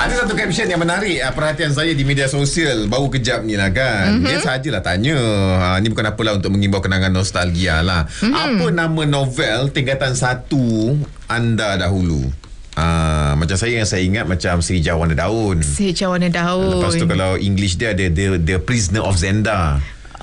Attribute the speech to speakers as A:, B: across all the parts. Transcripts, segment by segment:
A: Ada satu caption yang menarik perhatian saya di media sosial baru kejap ni lah kan. Dia sajalah tanya, ni bukan apalah untuk mengimbau kenangan nostalgia lah. Apa nama novel tingkatan 1 anda dahulu? Macam yang saya ingat macam Si Hijau Warna Daun.
B: Si Hijau Warna Daun.
A: Lepas tu kalau English dia ada The Prisoner of Zenda.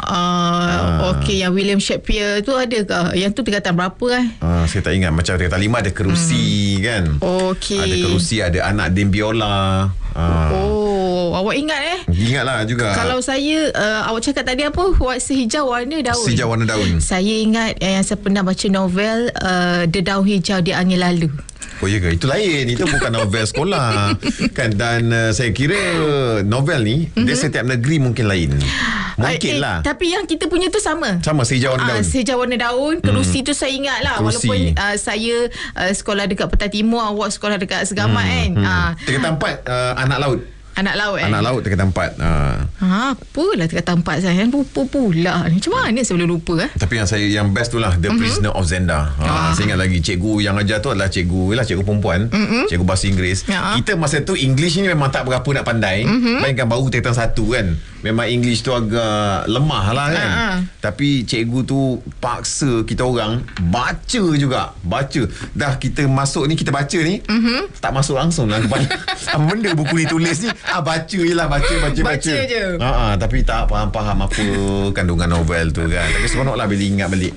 B: Okey, yang William Shakespeare tu ada ke? Yang tu tingkatan berapa
A: saya tak ingat. Macam tingkatan 5 ada Kerusi kan.
B: Okey.
A: Ada Kerusi, ada Anak Dembiola.
B: Awak ingat
A: Ingatlah juga.
B: Kalau saya awak cakap tadi apa? Si Hijau Warna Daun.
A: Si Hijau Warna Daun.
B: Saya ingat yang saya pernah baca novel The Daun Hijau di Angin Lalu.
A: Oh ya ke? Itu lain. Itu bukan novel sekolah kan. Dan saya kira novel ni dia setiap negeri mungkin lain. Mungkin lah.
B: Tapi yang kita punya tu sama.
A: Si Hijau Warna Daun.
B: Si Hijau Warna Daun. Kerusi tu saya ingat lah.
A: Kerusi.
B: Walaupun saya sekolah dekat Petai Timur, awak sekolah dekat Segamat kan.
A: Tingkatan 4 Anak Laut.
B: Anak Laut
A: Anak Laut tingkatan 4.
B: Apalah tingkatan 4 saya lupa pula ni. Macam mana saya boleh lupa
A: Tapi yang best tu lah The Prisoner of Zenda. Saya ingat lagi cikgu yang ajar tu adalah cikgu perempuan, cikgu bahasa Inggeris. Kita masa tu English ni memang tak berapa nak pandai. Bayangkan baru tingkatan 1 kan. Memang English tu agak lemah lah kan. Tapi cikgu tu paksa kita orang baca juga. Baca. Dah kita masuk ni, kita baca ni, tak masuk langsung lah kepala. Apa benda buku ni tulis ni? Baca je lah. Baca
B: je.
A: Tapi tak faham apa kandungan novel tu kan. Tapi seronok lah bila ingat balik.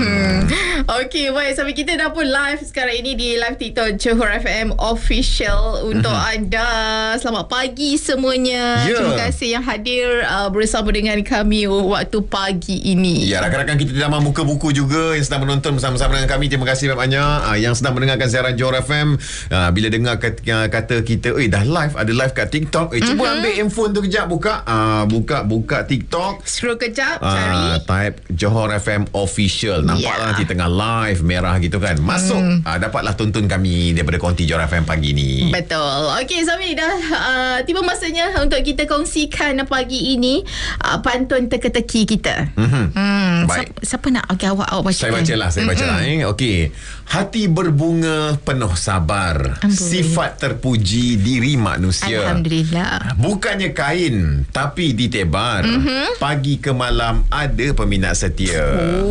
B: Okey, baik. Sampai kita dah pun live sekarang ini di live TikTok Johor FM Official untuk anda. Selamat pagi semuanya. Terima kasih yang hadir bersama dengan kami waktu pagi ini. Ya,
A: rakan-rakan kita di dalam muka buku juga yang sedang menonton bersama-sama dengan kami. Terima kasih banyak. Yang sedang mendengarkan siaran Johor FM, bila dengar kata kita, dah live, ada live kat TikTok. Cuba ambil handphone tu kejap, buka TikTok,
B: scroll kejap, cari,
A: type Johor FM Official. Nampaklah nanti tengah live merah gitu kan. Masuk, dapatlah tonton kami daripada konti Johor FM pagi ni.
B: Betul. Okey, Sami, dah tiba masanya untuk kita kongsikan pagi ini pantun teka-teki kita.
A: Baik.
B: Siapa nak? Okey, awak bacakan.
A: Saya bacalah. Okey. Hati berbunga penuh sabar. Sifat terpuji diri manusia.
B: Alhamdulillah.
A: Bukannya kain tapi ditebar. Pagi ke malam ada peminat setia.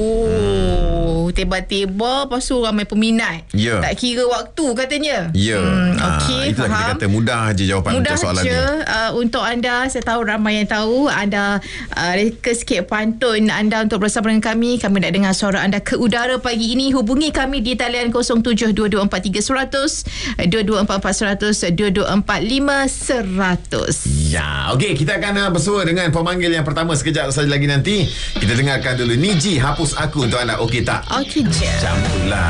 B: Tiba-tiba lepas tu ramai peminat. Tak kira waktu katanya. Okey,
A: itulah kita kata mudah je jawapan untuk soalan ni.
B: Untuk anda, saya tahu ramai yang tahu anda reka sikit pantun anda untuk bersama dengan kami. Kami nak dengar suara anda ke udara pagi ini. Hubungi kami di talian 0722431000, 22441000, 22451000.
A: Ya, okey, kita akan bersua dengan pemanggil yang pertama sekejap saja lagi nanti. Kita dengarkan dulu Niji Hapus Aku untuk anda. Okey tak?
B: Okey je.
A: Campurlah.